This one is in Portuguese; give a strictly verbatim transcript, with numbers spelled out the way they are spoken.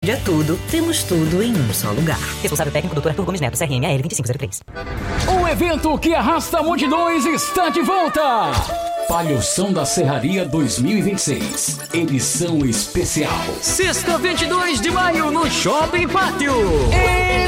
De tudo, temos tudo em um só lugar. Responsável técnico doutor Arthur Gomes Neto, C R M A L vinte e cinco zero três. O evento que arrasta multidões está de volta! Palhoção da Serraria dois mil e vinte e seis, edição especial. Sexta, vinte e dois de maio, no Shopping Pátio.